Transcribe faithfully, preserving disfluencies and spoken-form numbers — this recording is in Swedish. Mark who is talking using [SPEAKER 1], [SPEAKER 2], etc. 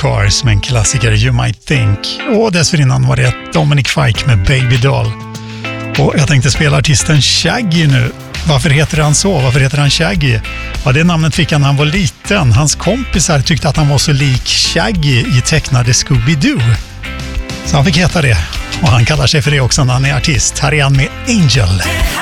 [SPEAKER 1] Cars med en klassiker, You Might Think. Och dessförinnan var det Dominic Fike med Baby Doll. Och jag tänkte spela artisten Shaggy nu. Varför heter han så? Varför heter han Shaggy? Ja, det namnet fick han när han var liten. Hans kompisar tyckte att han var så lik Shaggy i tecknade Scooby-Doo. Så han fick heta det. Och han kallar sig för det också när han är artist. Här är han med Angel.